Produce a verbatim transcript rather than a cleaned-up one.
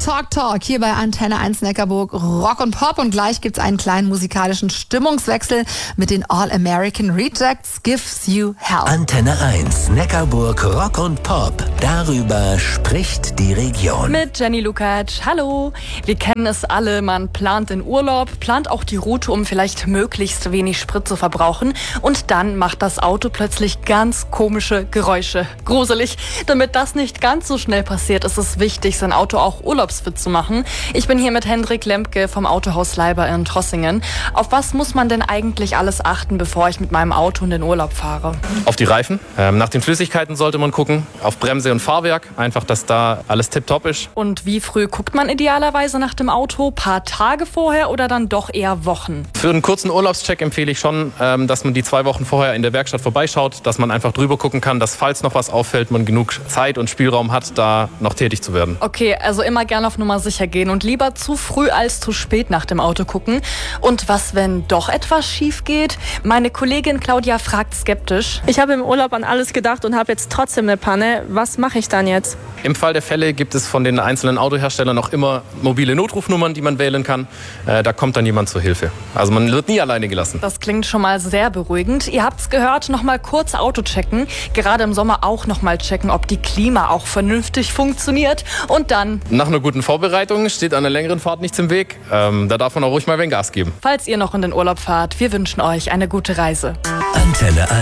Talk Talk hier bei Antenne eins Neckarburg, Rock und Pop. Und gleich gibt's einen kleinen musikalischen Stimmungswechsel mit den All-American Rejects, Gives You Hell. Antenne eins Neckarburg, Rock und Pop. Darüber spricht die Region. Mit Jenny Lukacs. Hallo. Wir kennen es alle. Man plant den Urlaub, plant auch die Route, um vielleicht möglichst wenig Sprit zu verbrauchen. Und dann macht das Auto plötzlich ganz komische Geräusche. Gruselig. Damit das nicht ganz so schnell passiert, ist es wichtig, sein Auto auch urlaubsfit zu machen. Ich bin hier mit Hendrik Lempke vom Autohaus Leiber in Trossingen. Auf was muss man denn eigentlich alles achten, bevor ich mit meinem Auto in den Urlaub fahre? Auf die Reifen. Ähm, nach den Flüssigkeiten sollte man gucken. Auf Bremse und Fahrwerk. Einfach, dass da alles tipptopp ist. Und wie früh guckt man idealerweise nach dem Auto? Paar Tage vorher oder dann doch eher Wochen? Für einen kurzen Urlaubscheck empfehle ich schon, ähm, dass man die zwei Wochen vorher in der Werkstatt vorbeischaut, dass man einfach drüber gucken kann, dass falls noch was auffällt, man genug Zeit und Spielraum hat, da noch tätig zu werden. Okay, also immer gerne auf Nummer sicher gehen und lieber zu früh als zu spät nach dem Auto gucken. Und was, wenn doch etwas schief geht? Meine Kollegin Claudia fragt skeptisch. Ich habe im Urlaub an alles gedacht und habe jetzt trotzdem eine Panne. Was mache ich dann jetzt? Im Fall der Fälle gibt es von den einzelnen Autoherstellern noch immer mobile Notrufnummern, die man wählen kann. Äh, da kommt dann jemand zur Hilfe. Also man wird nie alleine gelassen. Das klingt schon mal sehr beruhigend. Ihr habt's gehört, noch mal kurz Auto checken. Gerade im Sommer auch noch mal checken, ob die Klima auch vernünftig funktioniert. Und dann... Nach einer guten Vorbereitung steht an einer längeren Fahrt nichts im Weg. Ähm, da darf man auch ruhig mal ein wenig Gas geben. Falls ihr noch in den Urlaub fahrt, wir wünschen euch eine gute Reise. Antenne eins.